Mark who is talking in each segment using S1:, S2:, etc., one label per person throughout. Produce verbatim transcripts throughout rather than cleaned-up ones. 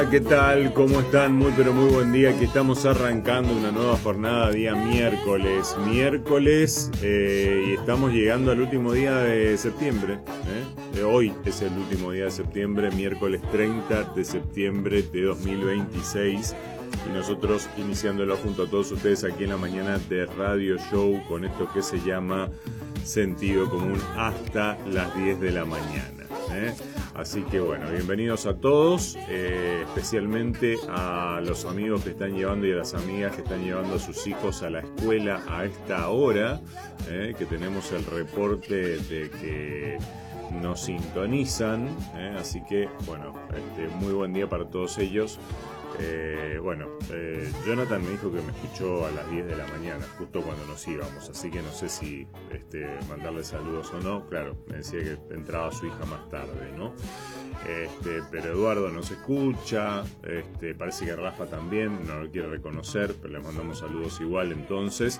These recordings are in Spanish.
S1: ¿Qué tal? ¿Cómo están? Muy pero muy buen día. Aquí estamos arrancando una nueva jornada, día miércoles. Miércoles eh, y estamos llegando al último día de septiembre. ¿eh? Eh, hoy es el último día de septiembre, miércoles treinta de septiembre de dos mil veintiséis. Y nosotros iniciándolo junto a todos ustedes aquí en la mañana de Radio Show con esto que se llama Sentido Común hasta las diez de la mañana. ¿eh? Así que bueno, bienvenidos a todos, eh, especialmente a los amigos que están llevando y a las amigas que están llevando a sus hijos a la escuela a esta hora, eh, que tenemos el reporte de que nos sintonizan, eh, así que bueno, este, muy buen día para todos ellos. Eh, bueno, eh, Jonathan me dijo que me escuchó a las diez de la mañana, justo cuando nos íbamos, así que no sé si este, mandarle saludos o no. Claro, me decía que entraba su hija más tarde, ¿no? Este, pero Eduardo nos escucha, este, parece que Rafa también, no lo quiere reconocer, pero le mandamos saludos igual entonces.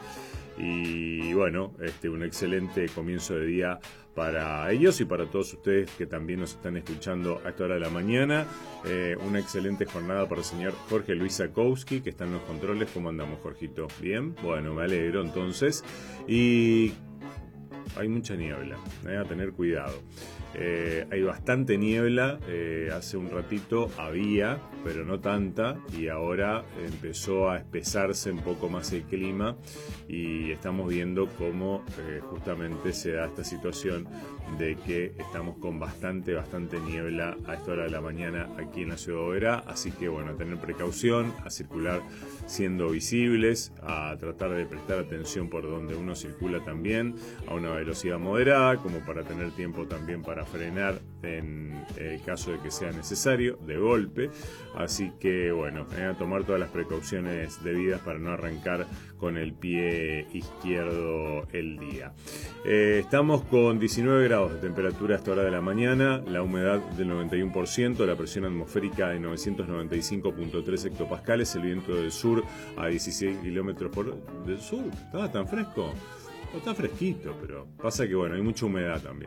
S1: Y bueno, este, un excelente comienzo de día para ellos y para todos ustedes que también nos están escuchando a esta hora de la mañana. Eh, una excelente jornada para el señor Jorge Luis Zakowski, que está en los controles. ¿Cómo andamos, Jorgito? ¿Bien? Bueno, me alegro entonces. Y hay mucha niebla, eh, a tener cuidado. Eh, hay bastante niebla, eh, hace un ratito había, pero no tanta, y ahora empezó a espesarse un poco más el clima y estamos viendo cómo eh, justamente se da esta situación de que estamos con bastante, bastante niebla a esta hora de la mañana aquí en la ciudad de Oberá, así que bueno, a tener precaución, a circular siendo visibles, a tratar de prestar atención por donde uno circula también, a una velocidad moderada, como para tener tiempo también para frenar en el caso de que sea necesario, de golpe. Así que bueno, eh, a tomar todas las precauciones debidas para no arrancar con el pie izquierdo el día. Eh, estamos con diecinueve grados de temperatura a esta hora de la mañana, la humedad del noventa y uno por ciento, la presión atmosférica de novecientos noventa y cinco punto tres hectopascales, el viento del sur a dieciséis kilómetros por hora. ¿Del sur? ¿Estaba tan fresco? No, está fresquito, pero pasa que bueno, hay mucha humedad también.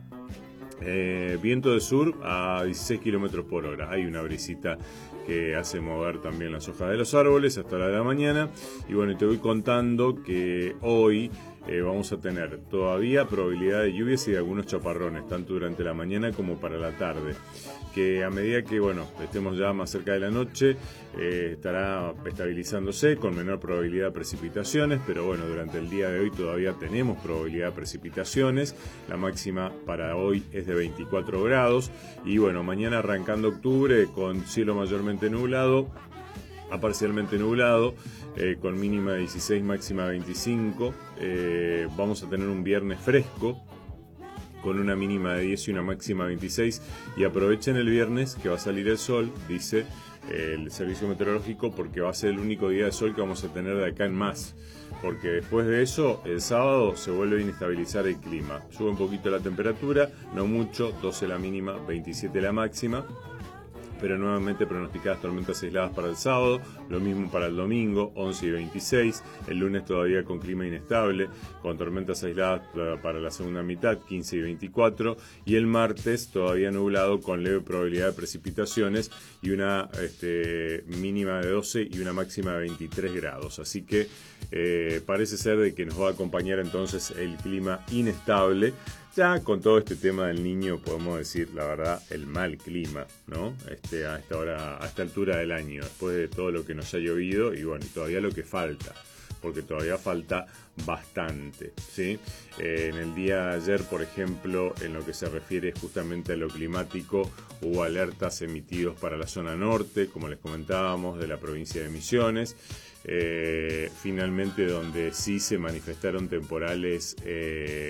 S1: Eh, viento de sur a dieciséis kilómetros por hora. Hay una brisita que hace mover también las hojas de los árboles hasta la de la mañana. Y bueno, te voy contando que hoy eh, vamos a tener todavía probabilidad de lluvias y de algunos chaparrones, tanto durante la mañana como para la tarde. Que a medida que bueno estemos ya más cerca de la noche, eh, estará estabilizándose con menor probabilidad de precipitaciones, pero bueno, durante el día de hoy todavía tenemos probabilidad de precipitaciones. La máxima para hoy es de veinticuatro grados y bueno, mañana arrancando octubre con cielo mayormente nublado a parcialmente nublado, eh, con mínima de dieciséis, máxima de veinticinco. Eh, vamos a tener un viernes fresco con una mínima de diez y una máxima de veintiséis, y aprovechen el viernes que va a salir el sol, dice el servicio meteorológico, porque va a ser el único día de sol que vamos a tener de acá en más, porque después de eso el sábado se vuelve a inestabilizar el clima, sube un poquito la temperatura, no mucho, doce la mínima, veintisiete la máxima, pero nuevamente pronosticadas tormentas aisladas para el sábado, lo mismo para el domingo, once y veintiséis, el lunes todavía con clima inestable, con tormentas aisladas para la segunda mitad, quince y veinticuatro, y el martes todavía nublado con leve probabilidad de precipitaciones y una este, mínima de doce y una máxima de veintitrés grados, así que eh, parece ser de que nos va a acompañar entonces el clima inestable. Ya con todo este tema del niño podemos decir la verdad el mal clima, ¿no? Este, a esta hora, a esta altura del año, después de todo lo que nos ha llovido y bueno, todavía lo que falta, porque todavía falta bastante, ¿sí? Eh, en el día de ayer, por ejemplo, en lo que se refiere justamente a lo climático, hubo alertas emitidos para la zona norte, como les comentábamos, de la provincia de Misiones. Eh, finalmente, donde sí se manifestaron temporales eh,